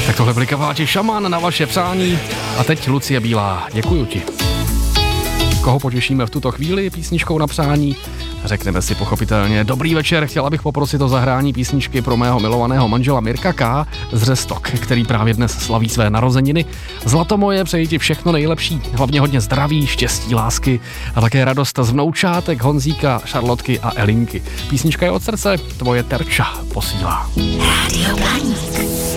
Tak tohle byli Kavaláti Šaman na vaše přání. A teď Lucie Bílá, děkuju ti. Koho potěšíme v tuto chvíli písničkou na přání? Řekneme si pochopitelně dobrý večer, chtěla bych poprosit o zahrání písničky pro mého milovaného manžela Mirka K. z Řestok, který právě dnes slaví své narozeniny. Zlato moje, přeji ti všechno nejlepší, hlavně hodně zdraví, štěstí, lásky a také radost z vnoučátek Honzíka, Šarlotky a Elinky. Písnička je od srdce, tvoje Terča posílá. Rádio Blaník.